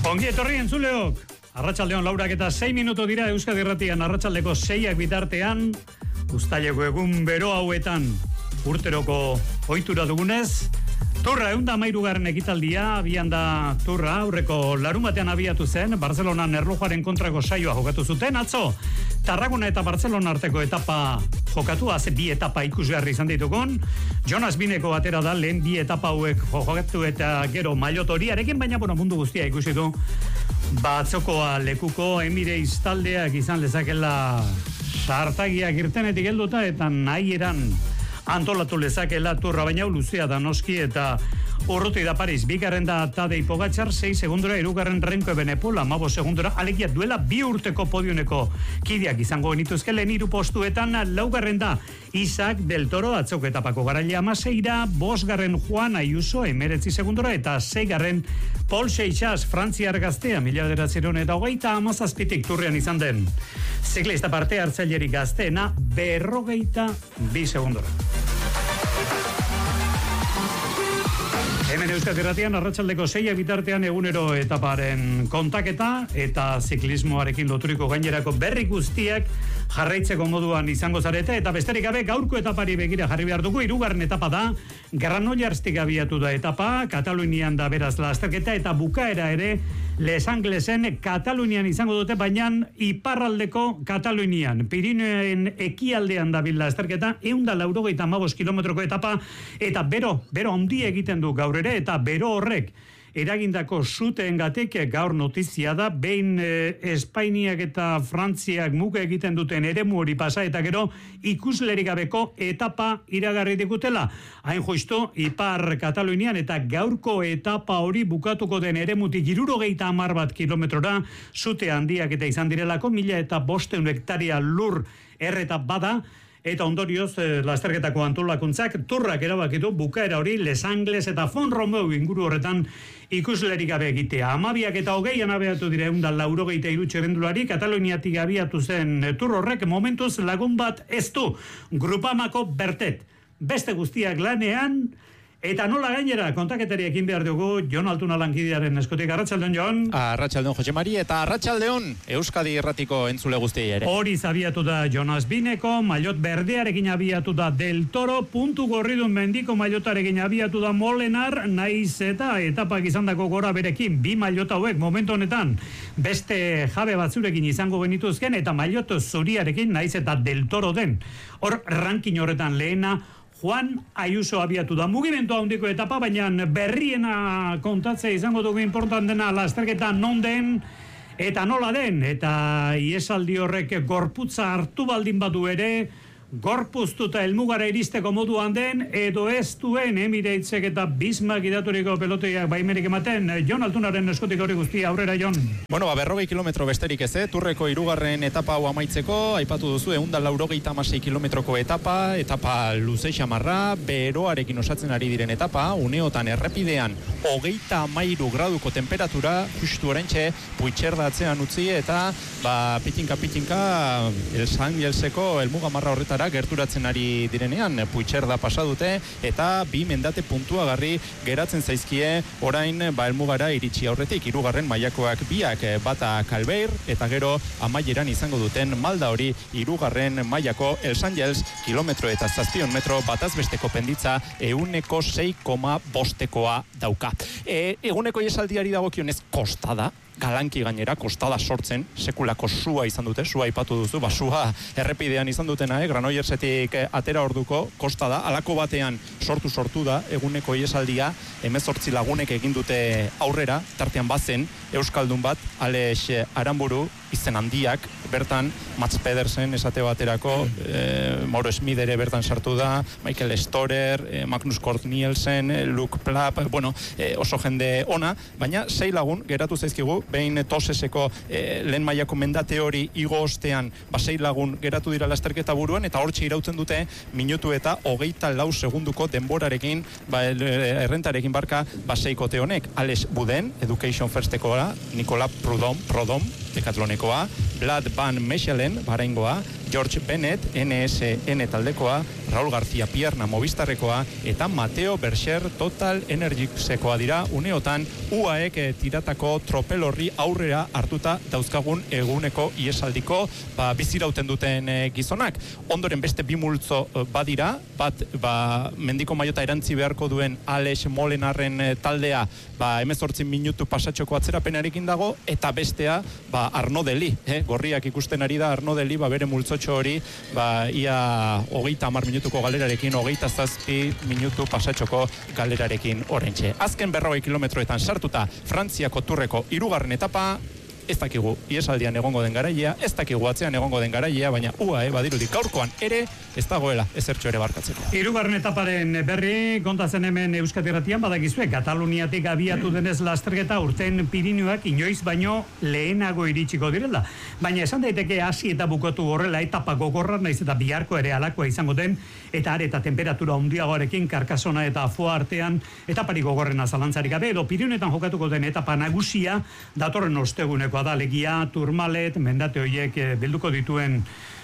Ongi etorri entzuleok. Arratsaldeon 6 minuto dira Euskadi Irratian arratsaldeko 6ak bitartean, uztaileko egun bero hauetan urteroko ohitura dugunez, Turra 113. ekitaldia, abian da Turra, aurreko larumatean abiatu zen, Barcelonan erlojaren kontrako saioa jokatu zuten, atzo, Tarragona eta Barcelona arteko etapa jokatu, haze bi etapa ikusgarri izan ditugun, Jonas Bineko atera da, lehen bi etapa hauek jokatu eta gero maillot horiarekin, baina mundu guztia ikusi du, batzokoa lekuko Emirates taldeak izan lezakela sartagiak irtenetik helduta eta nahieran antolatu lezakela Turra, baina luzea da noski eta urruti da Paris, bigarren da Tadej Pogačar, 6 segundora, hirugarren Remco Evenepoel, 15 segundora, alegia duela 2 urteko podioneko kideak izango genituzke lehen 3 postuetan, laugarren da Isaac del Toro, atzoko etapako garailea 16ra, 5garren Juan Ayuso, 19 segundora, eta 6garren Paul Seixas, frantziar gaztea, 1927 Turrean izan den. Ziklista parte hartzailerik gazteena, 42 segundora. Hemen Euskadi Irratian arratsaldeko 6ak bitartean egunero etaparen kontaketa eta ziklismoarekin loturiko gainerako berri guztiak jarraitzeko moduan izango zarete, eta besterik gabe gaurko etapari begira jarri behar dugu. 3. etapa da, Granollarstik abiatu da etapa, Katalunian da beraz lasterketa, eta bukaera ere Les Anglesen Katalunian izango dute, baina iparraldeko Katalunian, Pirinioen ekialdean da bil lasterketa, 185 kilometroko etapa, eta bero handi egiten du gaur ere, eta bero horrek eragindako suteengatik gaur notizia da, behin Espainiak eta Frantziak muga egiten duten eremu hori pasa, eta gero ikuslerik gabeko etapa iragarri digutela. Hain justu, ipar Katalunian, eta gaurko etapa hori bukatuko den eremutik 70 kilometrora sute handiak eta izan direlako, 1500 hektaria lur erreta bada, eta ondorioz lasterketako antolakuntzak Turrak erabakitu bukaera hori Les Angles eta Font Romeu inguru horretan ikuslerik gabe egitea. 12 eta 20 abiatu dire 183 txirrindulari, Kataluniatik abiatu zen Tur horrek momentuz lagun bat ez du, Grupamako Bertet. Beste guztiak lanean, eta nola gainera kontaketari ekin behar dugu Jon Altuna lankidearen eskutik. Arratsaldeon, Jon. Arratsaldeon, Jose Mari, eta arratsaldeon Euskadi Irratiko entzule guztiei ere. Hori abiatu da Jonas Bineko, maillot berdearekin abiatu da Del Toro, puntu gorridun mendiko maillotarekin abiatu da Molenar, naiz eta etapak izandako gora berekin, 2 maillot hauek momentu honetan beste jabe batzurekin izango genituzken, eta maillot zuriarekin naiz eta Del Toro den. Hor ranking horretan lehena Juan Ayuso abiatu da. Mugimendu handiko etapa, baina berriena kontatzea izango dugu important dena lasterketa non den eta nola den, eta iesaldi horrek gorputza hartu baldin badu ere, gorpuztuta helmugara iristeko moduan den, edo ez duen Emiratesek eta Bismarck idaturiko peloteak baimenik ematen. Jon Altunaren eskutik hori guztia, aurrera, Jon. 40 kilometro besterik ez, Turreko 3. etapa hau amaitzeko, aipatu duzu, 196 kilometroko etapa luze xamarra, beroarekin osatzen ari diren etapa, uneotan errepidean 33 graduko temperatura, justu orentxe, puitxerdatzean utzi, eta pitinka Els Angleseko helmuga marra horretara gerturatzen ari direnean, puitxerda pasa dute, eta 2 mendate puntuagarri geratzen zaizkie orain helmugara iritsi aurretik. 3. mailakoak biak, bata Calbeir, eta gero amaieran izango duten Malda hori 3. mailako Els Angeles, kilometro eta 700 metro batazbesteko penditza 6,5 dauka. Eguneko iesaldiari dagokionez kostada, galanki gainera, kostada sortzen, sekulako sua izan dute, sua aipatu duzu, sua errepidean izan dutena, Granollasetik atera orduko, kostada, alako batean sortu da, eguneko iesaldia, 18 lagunek egin dute aurrera, tartean bazen, euskaldun bat, Alex Aramburu, izen handiak, bertan, Mats Pedersen esate baterako, Mauro Smith ere bertan sartu da, Michael Storer, Magnus Cort Nielsen, Luke Plapp, oso jende ona, baina 6 lagun geratu zaizkigu, behin toseseko lehen mailako mendate hori igo ostean, 6 lagun geratu dira lasterketa buruan, eta hortxe irautzen dute minutu eta 24 segunduko denborarekin, errentarekin barka, 6kote honek. Alex Buden, Education Firstekoa, Nicolas Prodom, Decatlonekoa, Vlad Van Mechelen, Bahraingoa, George Bennett, NSN taldekoa, Raúl García Pierna Movistarrekoa, eta Mateo Bercher Total Energiesekoa dira uneotan UAEk tiratako tropel horri aurrera hartuta dauzkagun eguneko iesaldiko bizirauten duten gizonak. Ondoren beste bi multzo badira, bat mendiko maiota erantzi beharko duen Alex Molenarren taldea 18 minutu pasatxoko atzerapenarekin dago, eta bestea Arnaud Deli, gorriak ikusten ari da Arnaud Deli, bere multzotxo hori ia 30 minutuko galerarekin, 27 minutu pasatxoko galerarekin orentxe. Azken 40 kilometroetan sartuta Frantziako Turreko 3. etapa, ez dakigu iesaldian egongo den garaia, ez dakigu atzean egongo den garaia, baina UAE badirudi gaurkoan ere ez dagoela ezertxo ere barkatzeko. 3. etaparen berri kontatzen hemen Euskadi Irratian, badakizue Kataluniatik abiatu denez lasterketa urten Pirinioak inoiz baino lehenago iritsiko direla. Baina esan daiteke hasi eta bukatu horrela etapa gogorra, naiz eta biharko ere alakoa izango den, eta areta temperatura handiagoarekin Karkasona eta Foa artean etapari gogorrena zalantzarik gabe, edo Pirinioetan jokatuko den etapa nagusia datorren osteguneko adalegia, Turmalet, mendate horiek bilduko dituen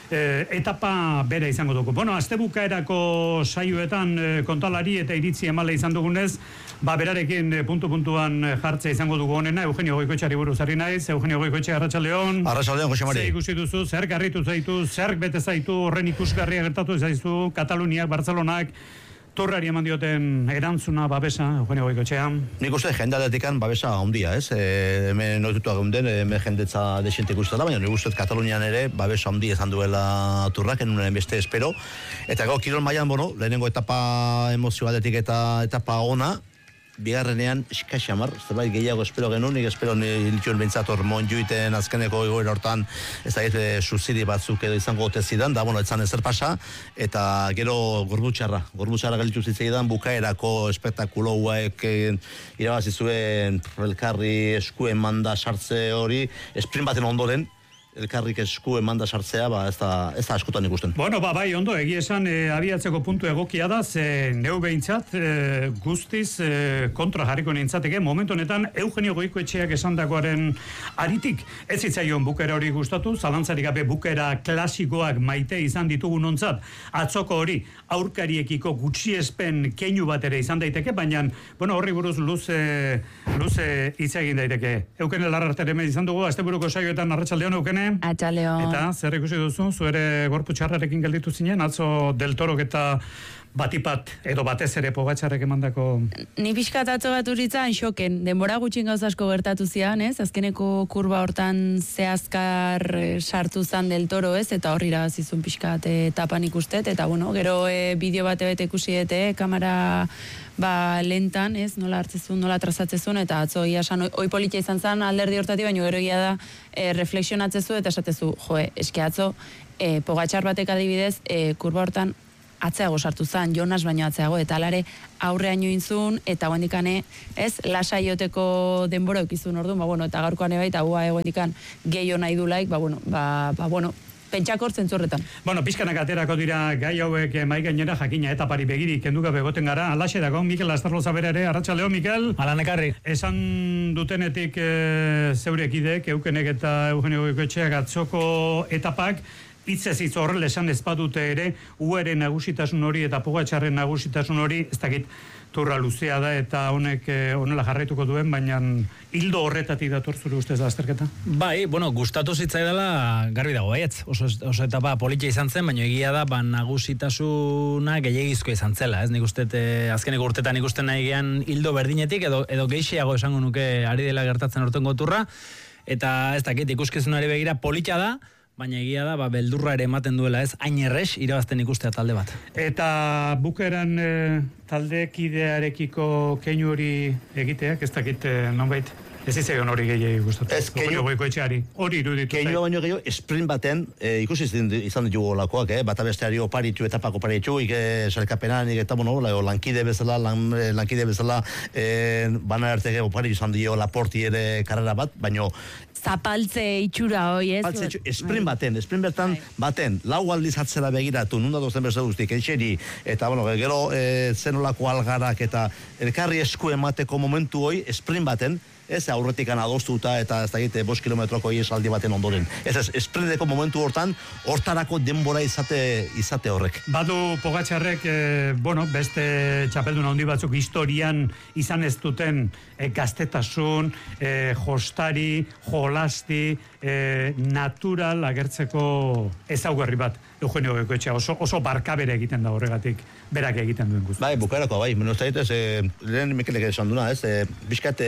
etapa bere izango dugu. Bueno, astebukaerako saioetan kontalari eta iritzi emale izan dugunez, berarekin puntu-puntuan jartzea izango dugu honena, Eugenio Goikoetxeari buruz ari naiz. Eugenio Goikoetxe, arratsaldeon. Arratsaldeon, Jose Mari. Zer ikusi duzu, zer garritu zaitu, zer bete zaitu, horren ikusgarria gertatu zaizu, Kataluniak, Bartzelonak, Turrari eman dioten erantzuna babesa, Eugenio Goikoetxea. Nik uste jendealetikan babesa handia, ez? Hemen noitutua geunden, hemen jendetza desientik ustela, baina nik uste Katalunian ere babesa handia izan duela Turrak, enunaren beste espero. Eta gau, kirol mailan, lehenengo etapa emozioaletik eta etapa ona, bigarrenean eskaxamar, zerbait gehiago espero genuen, nik espero niltuen bentsator Montjuiten azkeneko egoera hortan ez da subsidi batzuk edo izango gote zidan, da etzan ezer pasa, eta gero gorbutxarra galitu zitzaidan, bukaerako espektakulo uaek irabazi zuen elkarri eskuen manda sartze hori, sprint baten ondoren, elkarrik esku emanda sartzea, ez da askotan ikusten. Bueno, bai, ondo, egia esan abiatzeko puntu egokia da, ze neu behintzat guztiz kontra jarriko nintzateke, momentu honetan Eugenio Goikoetxeak esandakoaren aritik ez zitzaion bukera hori gustatu, zalantzarik gabe bukera klasikoak maite izan ditugun ontzat, atzoko hori aurkariekiko gutxiespen keinu bat ere izan daiteke, baina, bueno, horri buruz luze hitz egin daiteke. Eukene Larrartere izan dugu, asteburuko saioetan arratsaldeon Eukene. Atxaleo. Eta zer ikusi duzu, zuere gorpu txarrarekin gelditu zinen, atzo Del Torok eta batipat edo batez ere Pogačarrek emandako... Ni pixkat atzo bat uritzan xoken, denbora gutxin gauz asko gertatu zian, ez? Azkeneko kurba hortan zehazkar sartu zan Del Toro, ez? Eta horri irabazizun pixkat etapan ikustet, eta bueno, gero bideo bate ikusi kamera lentan, ez? Nola hartzezun, nola trazatzezun, eta atzo iasan oi politia izan zan alderdi hortati, baina gero ia da reflexionatzezu eta esatezu, eske atzo Pogačar batek adibidez kurba hortan atzeago sartu zan, Jonas baino atzeago, eta alare aurrean joinzun, eta guendikane, ez, lasaioteko denbora eukizun orduan, eta gaurkoan eba, eta hua eguendikan gehiago nahi du laik, pentsakor zentzurretan. Bueno, pizkanak aterako dira gai hauek mai gainera jakina etapari begiri kenduga begoten gara. Alaxe dago, Mikel Astarloza bere ere, arratsaldeon Mikel. Alan ekarri. Esan dutenetik zeurekidek, Eukenek eta Eugenio Goikoetxeak atzoko etapak, hitzez hitz horrela esan ez badute ere, ueren nagusitasun hori eta Pogačarren nagusitasun hori, ez dakit turra luzea da eta honek honela jarraituko duen, baina hildo horretatik dator zure ustez lasterketa? Bai, gustatu zitzaidala garbi dago, baietz. Oso etapa politia izan zen, baina egia da, nagusitasuna gehiagizko izan zela, ez? Nik uste, azkeneko urtetan ikusten nahi gehan hildo berdinetik, edo gehiago esango nuke ari dela gertatzen ortengo turra, eta ez dakit, ikuskizunari begira politia da, baina egia da, beldurra ere ematen duela, ez, hain errex irabazten ikustea talde bat. Eta bukeran taldekidearekiko keinu hori egiteak, ez dakit nonbait, ez izaion hori gehiago gustatu. Ez keinu Goikoetxeari, hori iruditu. Keinu baino gehiago, sprint baten, ikusi izan ditugu olakoak, bata besteari oparitu, etapako oparitu, salkapenanik, eta lankide bezala, bana ertege oparitu izan dio Laporti ere karrera bat, baino zapaltze itxura hoi, ez? Sprint baten, lau aldiz atzera begiratu, nunda dozen beste guztik, etxeri, eta gero zenolako algarak eta elkarri esku emateko momentu hoi, sprint baten, ez aurretikan adostuta eta ez dakit 5 kilometroko iesaldi baten ondoren. Ez esprinteko momentu hortarako denbora izate horrek. Badu Pogačarrek, beste txapeldun handi batzuk historian izan ez duten gaztetasun, jostari, jolasti, natural agertzeko ezaugarri bat. Eugenio Goikoetxea oso barkabere egiten da horregatik, berak egiten duen guzti. Bai, bukarako, bai. Lehen Mikelek esan duna, bizkat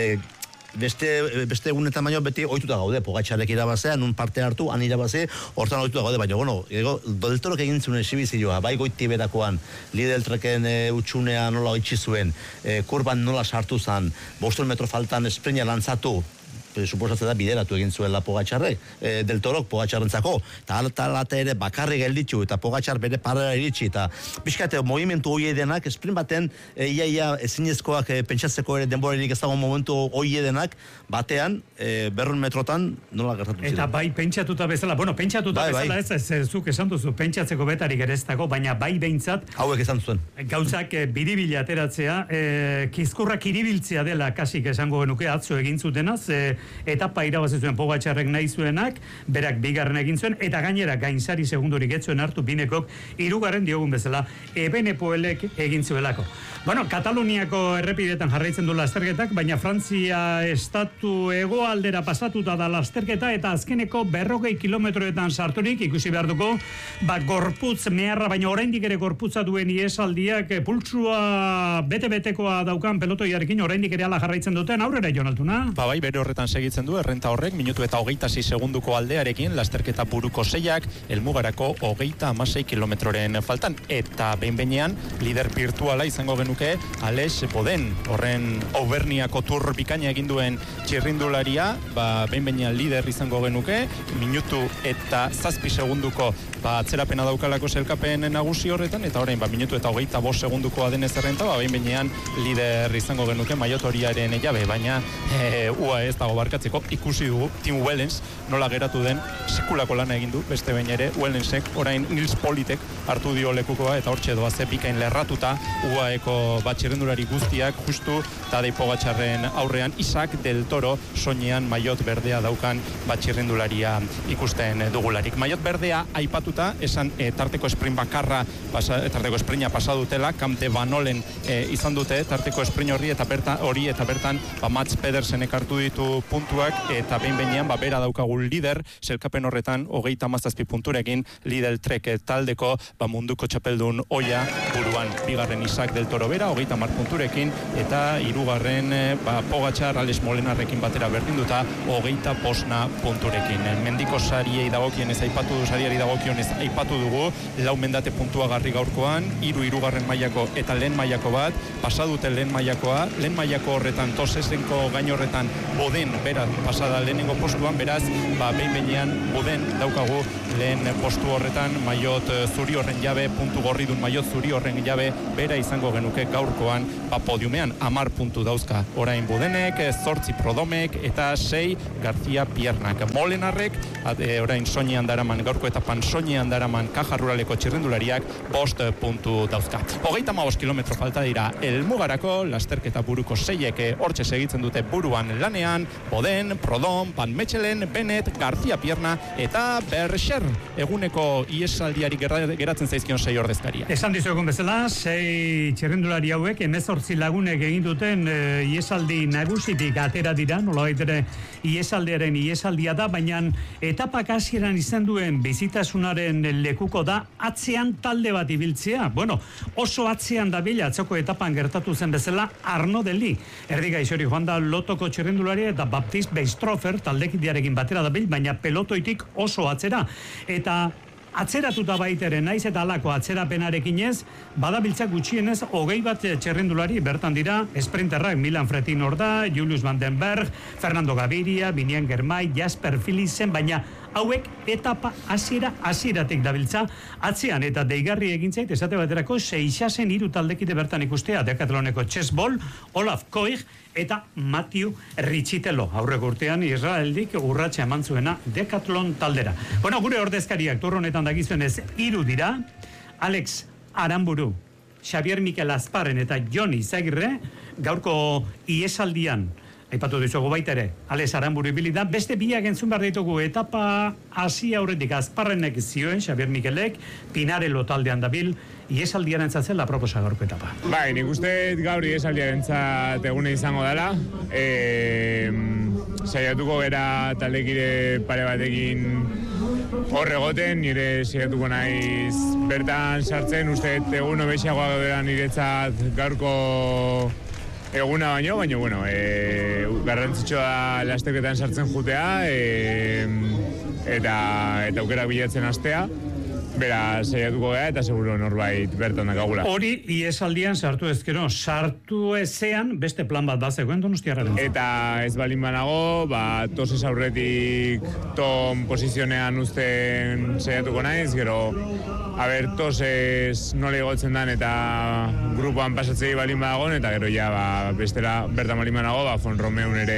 beste egunetan baino beti ohituta gaude, Pogačarek irabazea, nun parte hartu, han irabaze, hortan ohituta gaude, baina, Del Torok egin zuen exibizioa, bai goiti berakoan, Lidl Treken utxunea nola oitzi zuen, kurban nola sartu zan, 5 metro faltan esprina lantzatu, suposatzen da bideratu egin zuela Pogačarrek, Del Torok Pogačarrentzako, eta alata ere bakarri gelditzu, eta Pogačar bere parera iritsi, eta bizkate, movimentu hoi edenak, sprint baten, ia ezinezkoak pentsatzeko ere denborerik ez dago momentu hoi edenak, batean, 200 metrotan nola gertatu ziren. Eta bai pentsatuta bezala, pentsatuta bezala ez zuk esan duzu, pentsatzeko betarik ere ez dago, baina bai behintzat, hauek esan zuen. Gauzak biribila ateratzea, kizkurrak iribiltzea dela kasik esango genuke atzo egin zutenaz, etapa irabazi zuen Pogačarrek nahi zuenak, berak bigarren egin zuen, eta gainera gainsari segundorik etzuen hartu binekok, 3. diogun bezala, Ebenepoelek egin zuelako. Kataluniako errepidetan jarraitzen du lasterketak, baina Frantzia estatu hegoaldera pasatuta da lasterketa, eta azkeneko 40 kilometroetan sarturik, ikusi behar duko, gorputz meharra, baina oraindik ere gorputza duen iesaldiak, pultsua bete-betekoa daukan pelotoiarekin, oraindik ere ala jarraitzen duten, aurrera Jon Altuna? Bai, bere horretan segitzen du, errenta horrek, minutu eta 26 segunduko aldearekin, lasterketa buruko 6ak, helmugarako 36 kilometroren faltan, eta behin-behinean, lider virtuala izango genuke, Alex Boden, horren Auverniako tur bikaina egin duen txirrindularia, behin-behinean lider izango genuke, minutu eta 7 segunduko atzerapena daukalako selkapen nagusi horretan, eta orain minutu eta 25 segunduko adenez errenta, behin-behinean lider izango genuke Maiotoriaren jabe, baina UAE ez dago barkatzeko, ikusi dugu Tim Wellens nola geratu den sekulako lana egin du, beste behin ere Wellensek orain Nils Politek hartu dio lekukoa, eta hortxe doaze bikain lerratuta UAEko txirrindulari guztiak justu Tadej Pogačarren aurrean Isaac Del Toro soinean maiot berdea daukan txirrindularia ikusten dugularik. Maiot berdea aipatuta, esan tarteko sprint bakarra tarteko sprinta pasa dutela, Camp de Vanolen izan dute tarteko sprint hori, eta bertan Mats Pedersenek hartu ditu puntuak, eta behin-behinean bera daukagu lider, selkapen horretan 37 punturekin Lidl Trek taldeko munduko txapeldun oia buruan, bigarren Isaac Del Toro bera 30 punturekin, eta hirugarren Pogačar Alex Molinarrekin batera berdinduta 25 punturekin. Mendiko sariei dagokionez aipatu dugu, 4 mendate puntuagarri gaurkoan, 3 hirugarren mailako eta lehen mailako bat, pasadute lehen mailakoa, lehen mailako horretan Tosesenko gain horretan Boden bera pasada lehenengo postuan, beraz, behin-behinean Boden daukagu lehen postu horretan, maiot zuri horren jabe, puntu gorridun maiot zuri horren jabe, bera izango genuke gaurkoan podiumean 10 puntu dauzka orain Bodenek, 8 Prodomek eta 6 García Piernak. Molenarrek orain soinean daraman, gaurko etapan soinean daraman Kaja Ruraleko txirrindulariak 5 puntu dauzka. 35 kilometro falta dira helmugarako, lasterketa buruko 6ek hortxe segitzen dute buruan lanean, Boden, Prodom, Van Mechelen, Bennett, García Pierna eta Berger, eguneko iesaldiari geratzen zaizkion 6 ordezkaria. Esan dizuegun bezala, 6 txirrindulari hauek 18 lagunek egin duten iesaldi nagusitik atera dira, nolabait ere iesaldiaren iesaldia da, baina etapak hasieran izan duen bizitasunaren lekuko da atzean talde bat ibiltzea. Oso atzean dabila atzoko etapan gertatu zen bezala Arno Deli. Erdigaixori joan da lotoko txirrindularia eta Baptiste Beistrofer taldekidearekin batera dabil, baina pelotoitik oso atzera. Eta atzeratuta baitere, naiz eta alako atzerapenarekin ez, badabiltzak gutxienez 21 txerrindulari bertan dira, esprinterrak Milan Fretin hor da, Julius Van den Berg, Fernando Gaviria, Binian Germay, Jasper Philipsen, baina hauek etapa hasieratik dabiltza atzean, eta deigarri egin zait esate baterako Seixasen 3 taldekide bertan ikustea, Decathloneko Chess Ball, Olaf Koig eta Matthew Richitelo, aurreko urtean Israeldik urratsa eman zuena Decathlon taldera. Gure ordezkariak tur honetan dakizuenez 3 dira, Alex Aramburu, Xavier Mikel Azparren eta Jon Izagirre, gaurko iesaldian aipatu dizugu baita ere, Alex Aramburu ibili da, beste biak entzun behar ditugu etapa hasi aurretik Azparrenek zioen, Xabier Mikelek, Pinarello taldean dabil, iesaldiaren zatzela proposa gaurko etapa. Bai, nik uste gaur iesaldiaren zat egune izango dela, saiatuko gera taldekide pare batekin hor egoten, nire saiatuko naiz bertan sartzen, uste egun obesiagoa gaudela niretzat gaurko eguna baino, bueno, garrantzitsua da lasterketan sartzen jutea, eta aukerak bilatzen hastea, bera saiatuko gara eta seguro norbait bertan dakagula. Hori iesaldian sartu ezkero, sartu ezean beste plan bat bazegoen Donostiarraren. Eta ez balin banago, toses aurretik ton posizionean uzten saiatuko naiz, gero toses nola igotzen dan eta grupoan pasatzei balin badagon, eta gero ja bestela bertan balin banago, Fon Romeun ere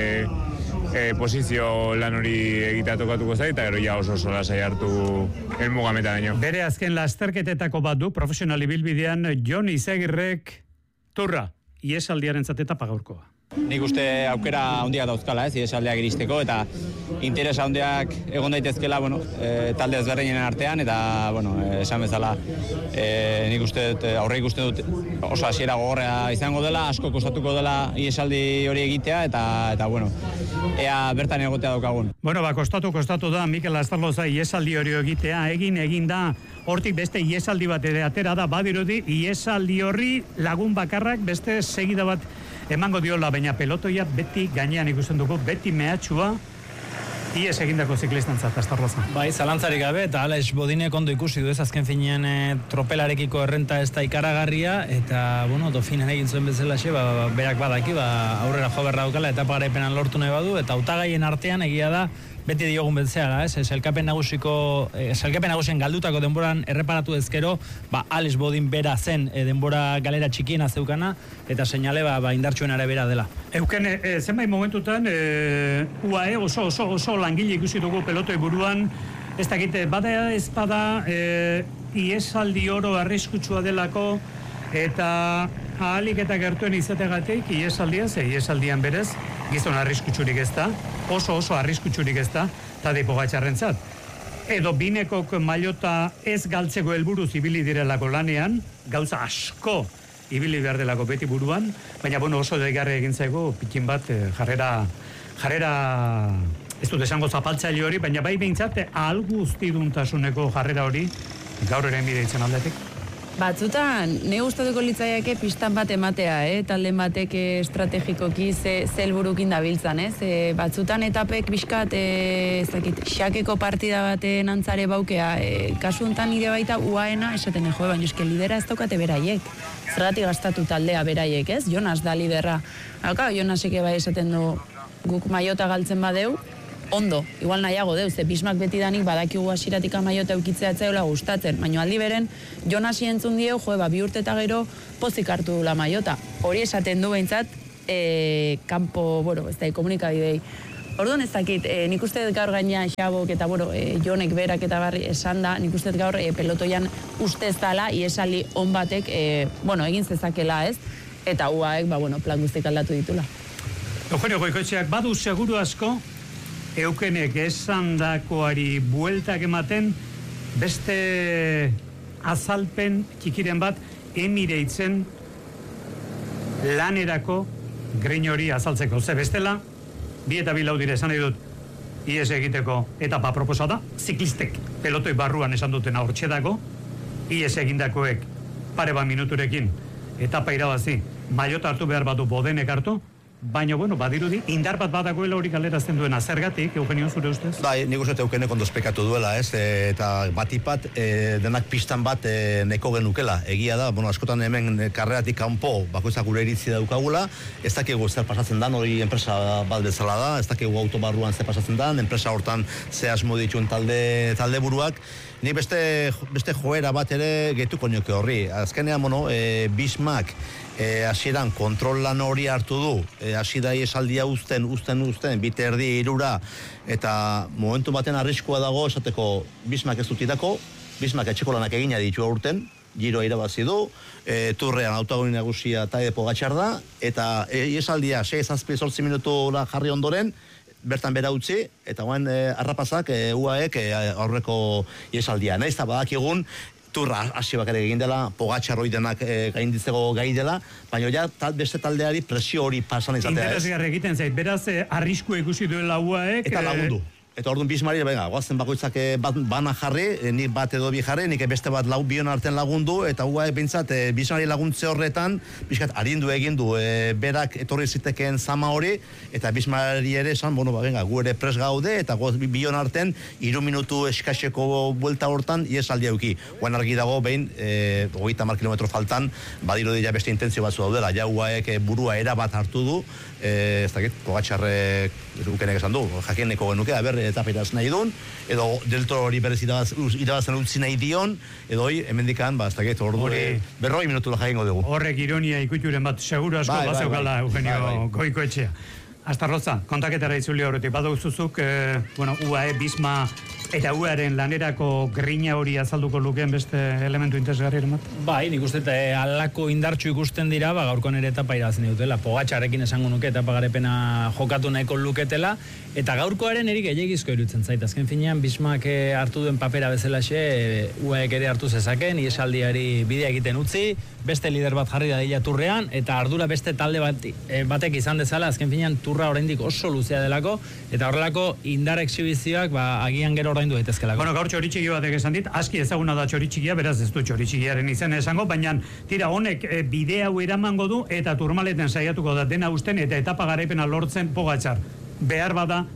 posizio lan hori egitea tokatuko zait, eta gero ja oso lasai hartu elmugameta daño. Bere azken lasterketetako bat du, profesional ibilbidean Jon Izagirrek turra, iesaldiaren zateta pagaurkoa. Nik uste aukera handiak dauzkala, iesaldiak iristeko, eta interesa handiak egon daitezkela, talde ezberdinen artean, eta, esan bezala, nik uste aurre ikusten dut oso hasiera gogorra izango dela, asko kostatuko dela iesaldi hori egitea, eta ea bertan egotea daukagun. Kostatu da, Mikel Astarloza iesaldi hori egitea, egin da, hortik beste iesaldi bat ere atera da, badirudi, iesaldi horri lagun bakarrak beste segida bat emango diola, baina pelotoia beti gainean ikusten dugu, beti mehatxua, ies egindako ziklistantzat, Astarloza. Bai, zalantzarik gabe, eta Alex Bodinek ondo ikusi du ez, azken finean tropelarekiko errenta ez da ikaragarria, eta, Dauphinean egin zuen bezalaxe, berak badaki, aurrera jo berra daukala, eta garaipenan lortu nahi badu, eta hautagaien artean egia da, beti diogun betzeara, sailkapen nagusien galdutako denboran erreparatu ezkero, Alex Bodin bera zen denbora galera txikiena zeukana, eta seinale indartsuen bera dela. Euken, zenbait momentutan, UAE oso langile ikusi dugu pelotoi buruan, ez dakite, bada ez bada iesaldi oro arriskutsua delako, eta ahalik eta gertuen izategatik iesaldian berez, gizon arriskutsurik ez da, oso arriskutsurik ez da, Tadej Pogačarrentzat. Edo binekok mailota ez galtzeko helburuz ibili direlako lanean, gauza asko ibili behar delako beti buruan, baina oso deigarri egin zaigu, pikin bat jarrera, ez dut esango zapaltzaile hori, baina bai behintzat ahal guztiduntasuneko jarrera hori, gaur ere bideitzen aldetik. Batzutan, ne gustatuko litzaiake pistan bat ematea, talden batek estrategikoki zelburukin dabiltzan, ez? Batzutan etapek bizkat, xakeko partida baten antzare baukea, kasu hontan nire baita UAEna esaten baina eske lidera ez daukate beraiek. Zergatik gastatu taldea beraiek, ez? Jonas da liderra. Jonasek bai esaten du guk maiota galtzen badeu, ondo, igual nahiago deuz, Bismak beti danik badakigu hasieratik maiota eukitzea etzaiola gustatzen, baina aldi beren Jonasi entzun dieu, bi urte eta gero pozik hartu dula maiota. Hori esaten du behintzat, kanpo, ez da, komunikabidei. Orduan ez dakit, nik uste gaur gaina Xabok eta Jonek berak eta barri esan da, nik uste gaur pelotoian ustez dala, iesali on batek, egin zezakela ez, eta UAek, plan guztik aldatu ditula. Eugenio Goikoetxeak badu seguru asko, Eukenek esandakoari bueltak ematen, beste azalpen txikiren bat emireitzen lanerako grein hori azaltzeko. Ze bestela, 2 eta 2 laudire esan nahi dut, ies egiteko etapa proposada, ziklistek pelotoi barruan esan dutena hortxe dago, ies egindakoek pare bat minuturekin etapa irabazi, maiota hartu behar batu Bodenek hartu, baina, badirudi, indar bat badagoela hori galerazten duena. Zergatik, Eugenio, zure ustez? Bai, nik uste Eugenek ondo espekatu duela, ez? Eta batipat, denak pistan bat neko genukela. Egia da, askotan hemen karreratik kanpo bakoitzak gure iritzi daukagula, ez dakigu zer pasatzen dan, hori enpresa bat bezala da, ez dakigu autobarruan zer pasatzen dan, enpresa hortan ze asmo dituen talde buruak. Ni beste joera bat ere getuko nioke horri. Azkenean, Bismak hasieran kontrol lan hori hartu du, hasi da esaldia uzten, bite erdi 3, eta momentu baten arriskua dago esateko Bismak ez dutitako, Bismak etxeko lanak egina ditu aurten, Giro irabazi du, Turrean autogoni nagusia Tadej Pogačar da, eta iesaldia 6-8 minutura jarri ondoren, bertan bera utzi, eta guen arrapazak UAEk aurreko iesaldia. Naiz, eta badakigun, Turra hasi bakar egin dela, Pogačar hori denak gainditzeko gai dela, baina ja beste taldeari presio hori pasan izatea. Interesgarri egiten zait, beraz, arrisku ikusi duela UAEk. Eta lagundu. Eta orduan Bismari, goazen bakoitzak bana jarri, nik bat edo bi jarri, nik beste bat bion artean lagundu, eta UAE bintzat Bismari laguntze horretan, bizkat arindu egin du berak etorri zitekeen zama hori, eta Bismari ere esan, gu ere pres gaude, eta bion artean 3 minutu eskaseko buelta hortan, iesaldi auki. Guan argi dago, behin, 30 kilometro faltan, badiro dira beste intentzio batzu daudela, ja UAEk burua erabat hartu du, ez dakit, Pogačarrek ukenek esan du, jakieneko genuke, etapa iraz nahi duen, edo delto hori berez irabazen utzi nahi dion, edo hori, hemendikan, ez dakit, berroi minutura jakingo dugu. Horrek ironia ikuturen bat, seguro asko bazeukala, Eugenio Goikoetxea. Astarroza, kontaketara itzuli horretik, badauzuzuk, UAE, Bisma, eta UAEren lanerako grina hori azalduko lukeen beste elementu interesgarri ere bat? Bai, nik uste alako indartxu ikusten dira, gaurkoan ere etapa irabazen dutela, Pogačarrekin esango nuke etapa garepena jokatu nahiko luketela, eta gaurkoaren erik gehiagizko irutzen zait. Azken finean, Bismak hartu duen papera bezalaxe, UAEk ere hartu zezaken, iesaldiari bidea egiten utzi, beste lider bat jarri da dila Turrean, eta ardura beste talde batek izan dezala, azken finean Turra oraindik oso luzea delako, eta horrelako indar exhibizioak agian gero oraindu daitezkelako. Bueno, gaur txoritxiki batek esan dit, aski ezaguna da txoritxikia, beraz ez du txoritxikiaren izena esango, baina tira honek bidea hau eramango du, eta turmaleten saiatuko da dena usten, eta etapa garaipena lortzen Pogačar. Behar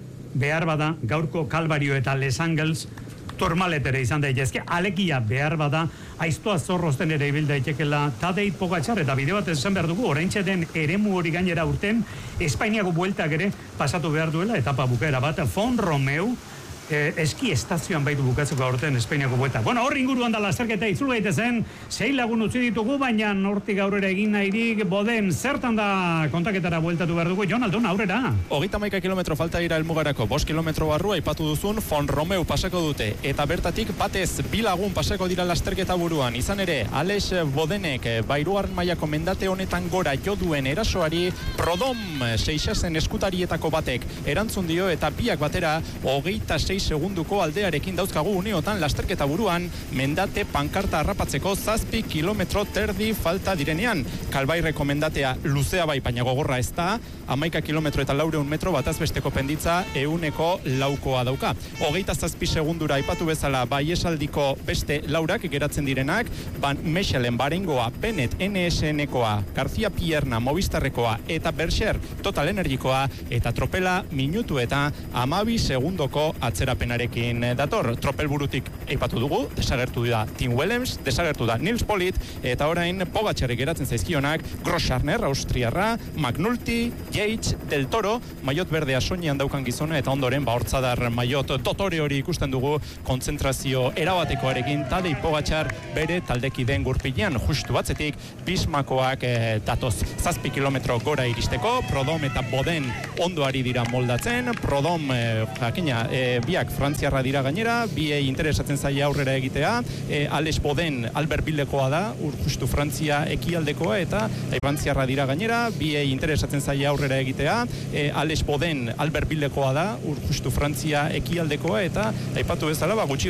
bada, gaurko Kalbario eta Les Angels turmaletere izan daitezke, alekia behar bada, aiztoa zorrozten ere ibil daitekela Tadej Pogačar, eta bide bat esan behar dugu, oraintxe den eremu hori gainera urten, Espainiako bueltak ere pasatu behar duela, etapa bukaera bat, Font Romeu, eski estazioan baitu bukatzeko aurten Espainiako bueltak. Bueno, hor inguruan da lasterketa itzul gaitezen, 6 lagun utzi ditugu, baina hortik aurrera egin nahirik, Boden, zertan da kontaketara bueltatu behar dugu, Jon Aldun, aurrera? 31 kilometro falta dira helmugarako, 5 kilometro barrua aipatu duzun Font Romeu pasako dute, eta bertatik batez 2 lagun pasako dira lasterketa buruan, izan ere, Alex Bodenek, hirugarren mailako mendate honetan gora jo duen erasoari, Prodom Seixasen eskutarietako batek erantzun dio, eta biak batera 26 segunduko aldearekin dauzkagu uneotan lasterketa buruan, mendate pankarta harrapatzeko 7 kilometro terdi falta direnean. Kalbairreko mendatea luzea bai, baina gogorra ez da, 11 kilometro eta 400 metro batazbesteko penditza 104 dauka. 27 segundura aipatu bezala bai esaldiko beste laurak geratzen direnak, Mechelen Barengoa, Bennett NSN-koa, García Pierna Movistarrekoa eta Berger Total Energikoa, eta Tropela minutu eta 12 segundoko atzerapenarekin dator. Tropel burutik aipatu dugu, desagertu da Tim Willems, desagertu da Nils Polit, eta orain Pogačarrek geratzen zaizkionak, Grosschartner, Austriarra, McNulty, Yates, Del Toro, maiot berdea soinean daukan gizona, eta ondoren hortzadar maiot dotore hori ikusten dugu, kontzentrazio erabatekoarekin Tadej Pogačar bere taldekideen gurpilean, justu batzetik Bismakoak datoz 7 kilometro gora iristeko, Prodom eta Boden ondoari dira moldatzen, Prodom jakina biak frantziarra dira gainera, biei interesatzen zaila aurrera egitea, Alex Boden Albert Bildekoa da, justu Frantzia ekialdekoa, eta frantziarra dira gainera, biei interesatzen zaila aurrera egitea, Alex Boden Albert Bildekoa da, justu Frantzia ekialdekoa, eta aipatu bezala, gutxi